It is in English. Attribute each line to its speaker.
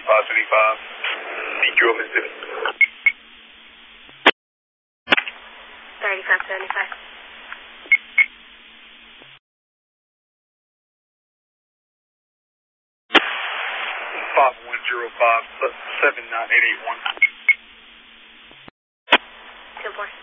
Speaker 1: 3575. Need you over 50.
Speaker 2: 3575.
Speaker 1: 5105 79881.
Speaker 2: 2-4.